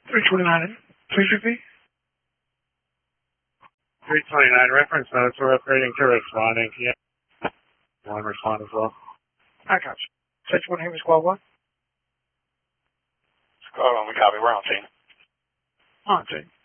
329, please repeat. 329 reference notes. We're upgrading to responding. Yeah. Want to respond as well? I got you. Set you one here, squad one. Squad one, we copy. We're on scene. On scene.